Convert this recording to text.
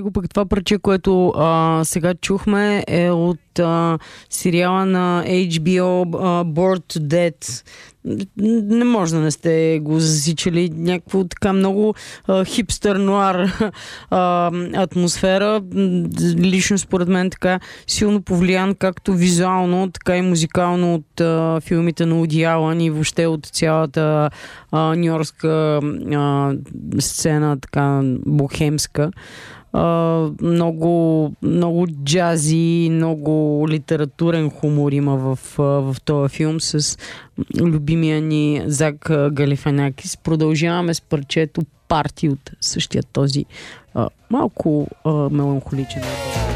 него, пък това парче, което сега чухме, е от сериала на HBO Bored to Death. Не може да не сте го засичали. Някакво така много хипстър нуар атмосфера. Лично според мен така силно повлиян както визуално, така и музикално от филмите на Уди Алън и въобще от цялата нюйоркска сцена, така бохемска. Много джази, много литературен хумор има в този филм с любимия ни Зак Галифианакис. Продължаваме с парчето Парти от същия този малко меланхоличен.